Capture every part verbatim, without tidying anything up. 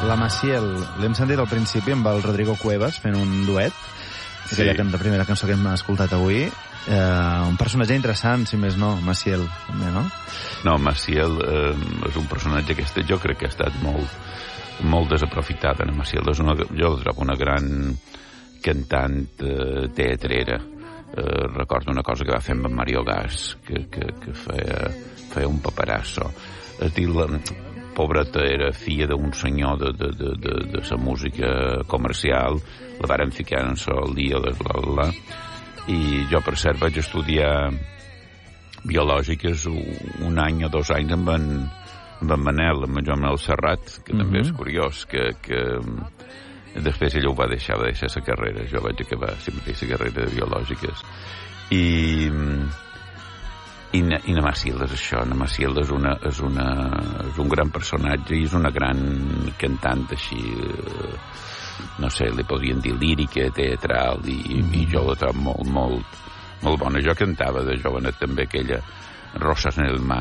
la Maciel l'hem sentit al principi amb el Rodrigo Cuevas fent un duet, Sí. aquella can- primera cançó que hem escoltat avui. Eh, un personatge interessant, si més no, Maciel, també, no? No, Maciel eh, és un personatge que este, jo crec que ha estat molt, molt desaprofitada. Maciel és una, jo la trobo una gran cantant eh, teatrera. Eh, recordo una cosa que va fer amb en Mario Gas, que, que, que feia, feia un paparasso. Es diu, la pobreta era filla d'un senyor de, de, de, de, de sa música comercial, la varen ficar en sol dia, la, la, la, i jo, per cert, vaig estudiar biològiques un any o dos anys amb en, amb en Manel, amb en Joan Manuel Serrat, que mm-hmm. també és curiós, que, que després ell ho va deixar, va deixar la carrera. Jo vaig acabar sempre la carrera de biològiques. I, i, i na Maciel és això, na Maciel és, una, és, una, és un gran personatge i és una gran cantant així, no sé, li podrien dir lírica, teatral, i, mm. i jo la trobo molt, molt, molt bona. Jo cantava de jovenet també aquella Rosas en el mar.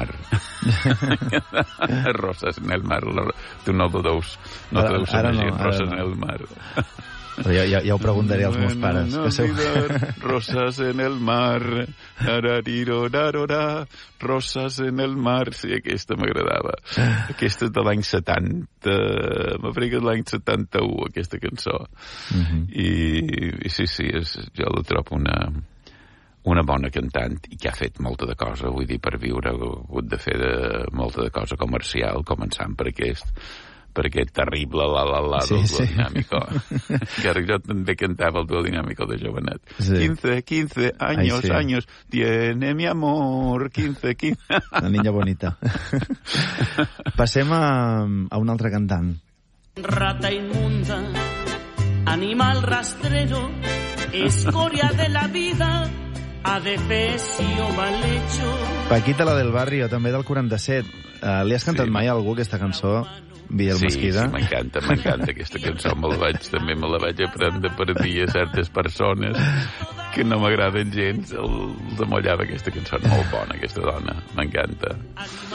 Rosas en el mar. Tu no te deus, no te deus ara, ara imagir, no, Rosas no. en el mar. Però ja, ja, ja ho preguntaré als meus pares. No, que seu... Rosas en el mar, ararirorarora, rosas en el mar. Sí, aquesta m'agradava. Aquesta és de l'any setanta, m'aprega de l'any setanta-u, aquesta cançó. Mm-hmm. I, i sí, sí, és, jo la trobo una, una bona cantant i que ha fet molta de cosa, vull dir, per viure, ha hagut de fer de, molta de cosa comercial, començant per aquest per aquest terrible la la la sí, del sí. Duo Dinámico. Que ara jo també cantava el Duo Dinámico de jovenet. Sí. quince, quince años, Ai, sí. años, tiene mi amor, quince, quince. La niña bonita. Passem a, a un altre cantant. Rata inmunda, animal rastrero, escoria de la vida, adefesio mal hecho. Paquita, la del barrio, també del quaranta-set. Uh, li has cantat Sí. mai a algú aquesta cançó? Viel Sí, Mesquida? sí, m'encanta, m'encanta aquesta cançó, me la vaig, també me la vaig aprendre per dir a certes persones que no m'agraden gens, el, els amollava aquesta cançó, molt bona aquesta dona, m'encanta.